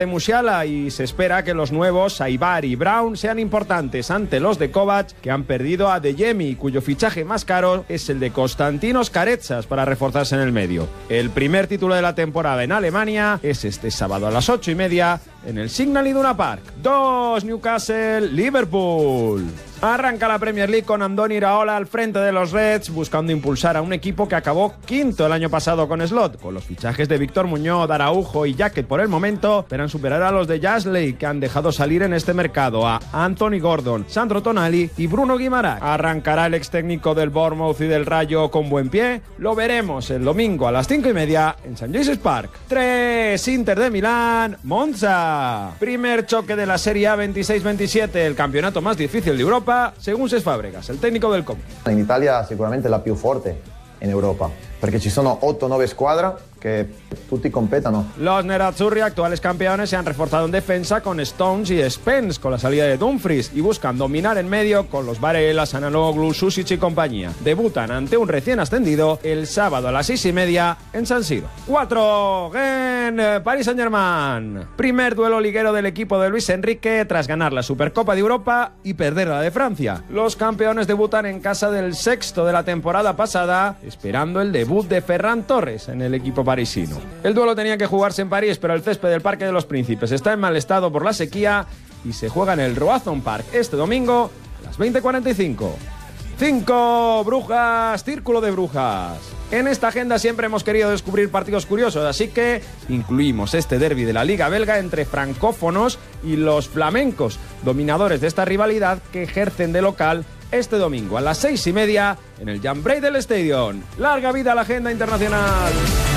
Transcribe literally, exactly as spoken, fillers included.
de Musiala y se espera que los nuevos Aibar y Brown sean importantes ante los de Kovac, que han perdido a Adeyemi, cuyo fichaje más caro es el de Konstantinos Karetsas para reforzarse en el medio. El primer título de la temporada en Alemania es este sábado a las ocho y media en el Signal Iduna Park. dos Newcastle, Liverpool. Arranca la Premier League con Andoni Iraola al frente de los Reds, buscando impulsar a un equipo que acabó quinto el año pasado con Slot. Con los fichajes de Víctor Muñoz, Araujo y Jacket por el momento, esperan superar a los de Jasley, que han dejado salir en este mercado a Anthony Gordon, Sandro Tonali y Bruno Guimaraes. ¿Arrancará el ex técnico del Bournemouth y del Rayo con buen pie? Lo veremos el domingo a las cinco y media en Saint James's Park. tres Inter de Milán, Monza. Primer choque de la Serie A veintiséis veintisiete, el campeonato más difícil de Europa, según Cesc Fabregas, el técnico del Como. In Italia sicuramente la più forte in Europa, perché ci sono otto nove squadre que tutti competano. Los nerazzurri, actuales campeones, se han reforzado en defensa con Stones y Spence, con la salida de Dumfries, y buscan dominar en medio con los Varela, Sananoglu, Susic y compañía. Debutan ante un recién ascendido el sábado a las seis y media en San Siro. cuatro Gen, Paris Saint-Germain. Primer duelo liguero del equipo de Luis Enrique tras ganar la Supercopa de Europa y perder la de Francia. Los campeones debutan en casa del sexto de la temporada pasada, esperando el debut de Ferran Torres en el equipo parisino. El duelo tenía que jugarse en París, pero el césped del Parque de los Príncipes está en mal estado por la sequía y se juega en el Roazhon Park este domingo a las veinte cuarenta y cinco. cinco Brujas, Círculo de Brujas. En esta agenda siempre hemos querido descubrir partidos curiosos, así que incluimos este derbi de la Liga Belga entre francófonos y los flamencos, dominadores de esta rivalidad que ejercen de local este domingo a las seis y media en el Jan Breydel Stadium. ¡Larga vida a la agenda internacional!